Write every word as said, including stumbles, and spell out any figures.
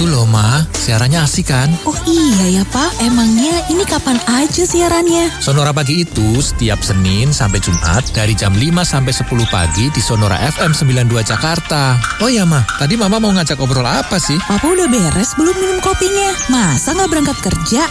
Itu loh, Ma. Siarannya asik kan? Oh iya ya, Pak. Emangnya ini kapan aja siarannya? Sonora Pagi itu setiap Senin sampai Jumat dari jam lima sampai sepuluh pagi di Sonora F M sembilan puluh dua Jakarta. Oh iya, Ma. Tadi Mama mau ngajak ngobrol apa sih? Papa udah beres belum minum kopinya? Masa nggak berangkat kerja?